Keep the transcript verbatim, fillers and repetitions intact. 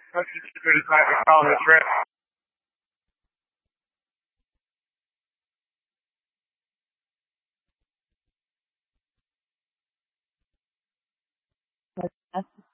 That's just as good as not calling this rep. That's